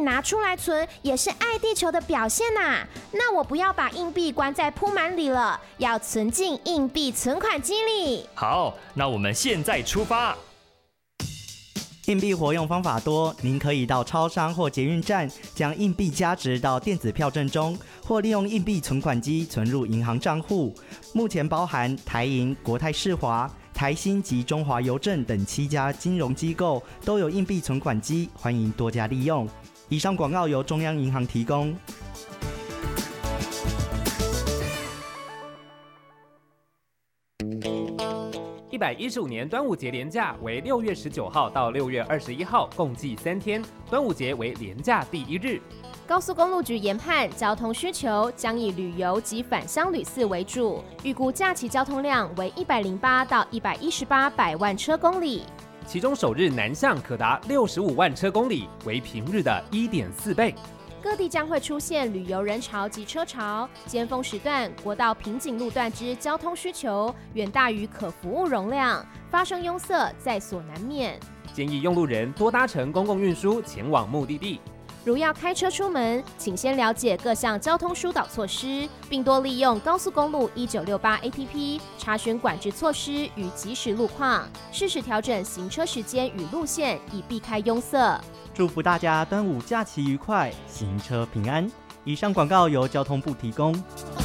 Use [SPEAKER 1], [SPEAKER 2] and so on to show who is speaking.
[SPEAKER 1] 拿出来存，也是爱地球的表现呐。那我不要把硬币关在铺满里了，要存进硬币存款机里。
[SPEAKER 2] 好，那我们现在出发。
[SPEAKER 3] 硬币活用方法多，您可以到超商或捷运站将硬币加值到电子票证中，或利用硬币存款机存入银行账户。目前包含台银、国泰世华、台新及中华邮政等7家金融机构都有硬币存款机，欢迎多加利用。以上广告由中央银行提供。
[SPEAKER 4] 115年端午节连假为6月19号到6月21号，共计3天。端午节为连假第1日。
[SPEAKER 1] 高速公路局研判，交通需求将以旅游及返乡旅次为主，预估假期交通量为108到118百万车公里，
[SPEAKER 4] 其中首日南向可达65万车公里，为平日的1.4倍。
[SPEAKER 1] 各地将会出现旅游人潮及车潮，尖峰时段国道瓶颈路段之交通需求远大于可服务容量，发生拥塞在所难免。
[SPEAKER 4] 建议用路人多搭乘公共运输前往目的地。
[SPEAKER 1] 如要开车出门，请先了解各项交通疏导措施，并多利用高速公路1968 APP 查询管制措施与即时路况，适时调整行车时间与路线，以避开拥塞。
[SPEAKER 3] 祝福大家端午假期愉快，行车平安。以上广告由交通部提供。